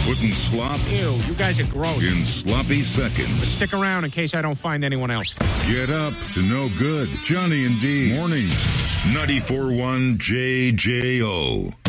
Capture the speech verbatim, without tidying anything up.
Putting slop Ew, you guys are gross. in sloppy seconds. Stick around in case I don't find anyone else. Get up to no good. Johnny and D. Mornings. ninety-four point one J J O.